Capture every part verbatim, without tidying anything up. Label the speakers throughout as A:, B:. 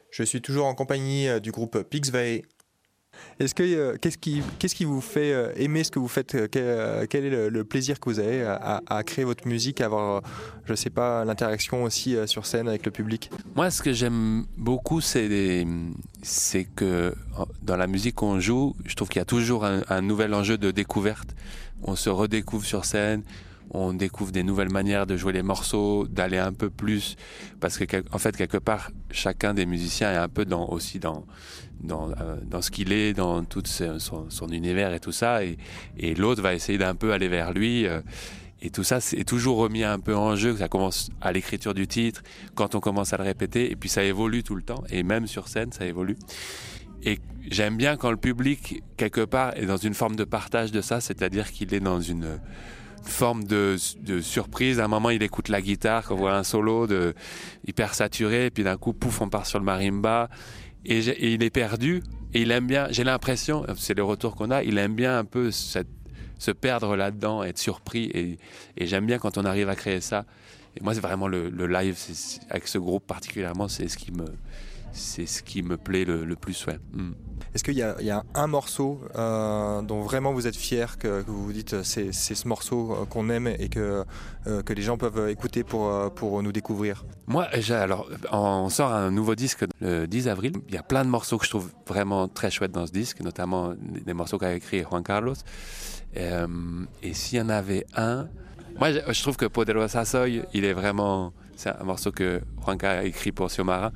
A: Je suis toujours en compagnie euh, du groupe Pixvae. Est-ce que, euh, qu'est-ce, qui, qu'est-ce qui vous fait euh, aimer ce que vous faites? Quel, euh, quel est le, le plaisir que vous avez à, à créer votre musique, à avoir, euh, je sais pas, l'interaction aussi euh, sur scène avec le public?
B: Moi, ce que j'aime beaucoup, c'est, des, c'est que dans la musique qu'on joue, je trouve qu'il y a toujours un, un nouvel enjeu de découverte. On se redécouvre sur scène, on découvre des nouvelles manières de jouer les morceaux, d'aller un peu plus, parce que en fait, quelque part, chacun des musiciens est un peu dans, aussi dans, dans, euh, dans ce qu'il est, dans tout son, son univers et tout ça, et, et l'autre va essayer d'un peu aller vers lui. Euh, Et tout ça, c'est toujours remis un peu en jeu. Ça commence à l'écriture du titre, quand on commence à le répéter, et puis ça évolue tout le temps. Et même sur scène, ça évolue. Et j'aime bien quand le public, quelque part, est dans une forme de partage de ça, c'est-à-dire qu'il est dans une forme de, de surprise. À un moment, il écoute la guitare, qu'on voit un solo de, hyper saturé, et puis d'un coup, pouf, on part sur le marimba. Et, et il est perdu, et il aime bien, j'ai l'impression, c'est le retour qu'on a, il aime bien un peu cette se perdre là-dedans, être surpris, et, et j'aime bien quand on arrive à créer ça. Et moi, c'est vraiment le, le live, c'est, avec ce groupe particulièrement, c'est ce qui me, c'est ce qui me plaît le, le plus. Ouais. Mm.
A: Est-ce qu'il y a, il y a un morceau euh, dont vraiment vous êtes fier, que, que vous vous dites c'est, c'est ce morceau euh, qu'on aime et que, euh, que les gens peuvent écouter pour, pour nous découvrir?
B: Moi, j'ai, alors, on sort un nouveau disque le dix avril. Il y a plein de morceaux que je trouve vraiment très chouettes dans ce disque, notamment des morceaux qu'a écrit Juan Carlos. Euh, et s'il y en avait un, moi je, je trouve que Poderosa Soy, il est vraiment, c'est un morceau que Juanca a écrit pour Xiomara,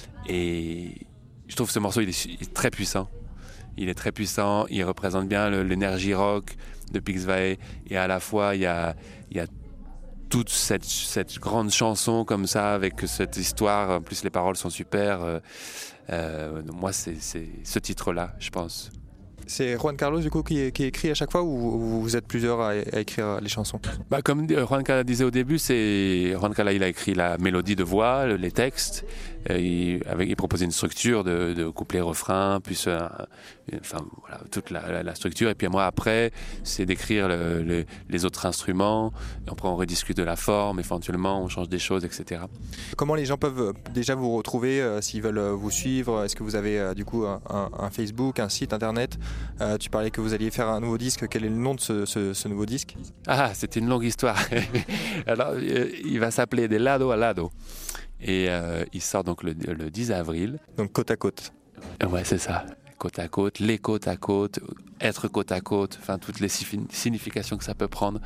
B: et je trouve que ce morceau il est, il est très puissant. Il est très puissant, il représente bien le, l'énergie rock de Pixvae, et à la fois il y a, il y a toute cette, cette grande chanson comme ça avec cette histoire. En plus les paroles sont super. Euh, euh, moi c'est, c'est ce titre-là, je pense.
A: C'est Juan Carlos du coup qui, qui écrit à chaque fois, ou vous êtes plusieurs à, à écrire les chansons?
B: Bah, comme Juan Carlos disait au début, c'est Juan Carlos, il a écrit la mélodie de voix, les textes. Il, avec, il proposait une structure de, de couplet-refrain, puis euh, enfin, voilà, toute la, la, la structure. Et puis moi, après, c'est d'écrire le, le, les autres instruments. Et après, on rediscute de la forme, éventuellement, on change des choses, et cetera.
A: Comment les gens peuvent déjà vous retrouver euh, s'ils veulent vous suivre? Est-ce que vous avez euh, du coup un, un Facebook, un site internet? euh, Tu parlais que vous alliez faire un nouveau disque. Quel est le nom de ce, ce, ce nouveau disque?
B: Ah, c'est une longue histoire. Alors, euh, il va s'appeler De Lado a Lado. Et euh, il sort donc le, le dix avril.
A: Donc côte à côte.
B: Ouais, c'est ça. Côte à côte, les côtes à côte, être côte à côte, enfin toutes les significations que ça peut prendre.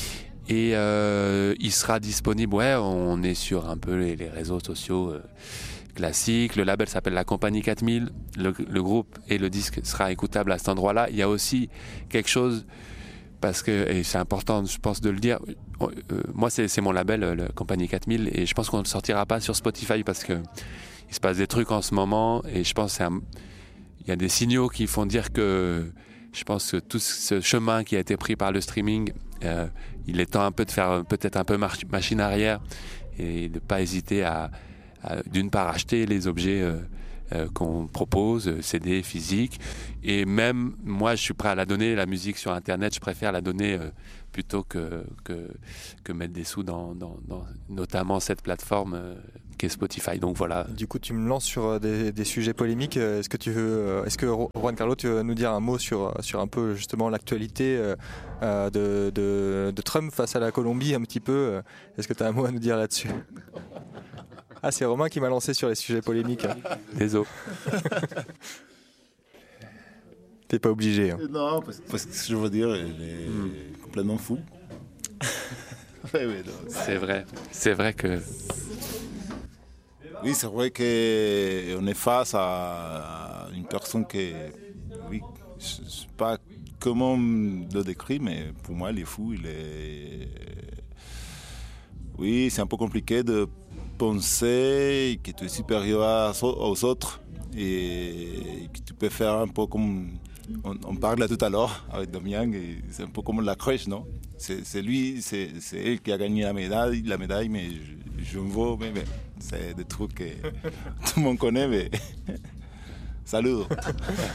B: Et euh, il sera disponible, ouais, on est sur un peu les, les réseaux sociaux euh, classiques. Le label s'appelle La Compagnie quatre mille. Le, le groupe et le disque sera écoutable à cet endroit-là. Il y a aussi quelque chose, parce que, et c'est important, je pense, de le dire, euh, moi, c'est, c'est mon label, la Compagnie quatre mille, et je pense qu'on ne le sortira pas sur Spotify parce que il se passe des trucs en ce moment, et je pense qu'il y a des signaux qui font dire que je pense que tout ce chemin qui a été pris par le streaming, euh, il est temps un peu de faire peut-être un peu marche, machine arrière, et de ne pas hésiter à, à, d'une part, acheter les objets euh, Euh, qu'on propose, C D, physique, et même moi je suis prêt à la donner, la musique sur internet, je préfère la donner euh, plutôt que, que, que mettre des sous dans, dans, dans notamment cette plateforme euh, qu'est Spotify. Donc voilà.
A: Du coup tu me lances sur des, des sujets polémiques. Est-ce que tu veux, est-ce que Juan Carlos, tu veux nous dire un mot sur, sur un peu justement l'actualité euh, de, de, de Trump face à la Colombie un petit peu? Est-ce que tu as un mot à nous dire là-dessus? Ah, c'est Romain qui m'a lancé sur les sujets polémiques.
B: Désolé.
A: T'es pas obligé. Hein.
C: Non, parce, parce que je veux dire, il est mm. complètement fou.
B: oui, oui, c'est vrai. C'est vrai que...
C: Oui, c'est vrai qu'on est face à une personne qui... Oui, je ne sais pas comment le décrire, mais pour moi, il est fou. Il est... Oui, c'est un peu compliqué de penser que tu es supérieur aux autres et que tu peux faire un peu comme on, on parlait tout à l'heure avec Damien, et c'est un peu comme la crèche, non? C'est, c'est lui, c'est, c'est elle qui a gagné la médaille, la médaille, mais je, je me vois, mais, mais c'est des trucs que tout le monde connaît, mais salut.